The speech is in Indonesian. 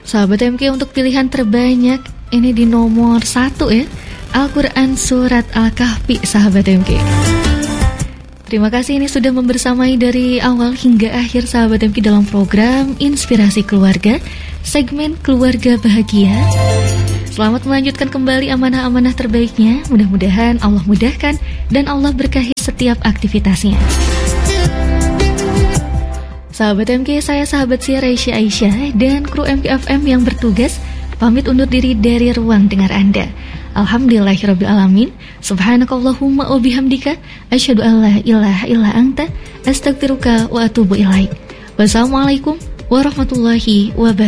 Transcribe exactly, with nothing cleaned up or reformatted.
Sahabat M K, untuk pilihan terbanyak ini di nomor satu ya, Al-Quran Surat Al-Kahfi, sahabat M K. Terima kasih ini sudah membersamai dari awal hingga akhir sahabat M K dalam program Inspirasi Keluarga, segmen Keluarga Bahagia. Selamat melanjutkan kembali amanah-amanah terbaiknya. Mudah-mudahan Allah mudahkan dan Allah berkahi setiap aktivitasnya. Sahabat M K, saya sahabat si Raisya Aisyah dan kru M K F M yang bertugas pamit undur diri dari ruang dengar Anda. Alhamdulillahirabbil alamin. Subhanakallahumma wa bihamdika asyhadu an la ilaha illa anta astaghfiruka wa atubu ilaik. Wassalamualaikum warahmatullahi wabarakatuh.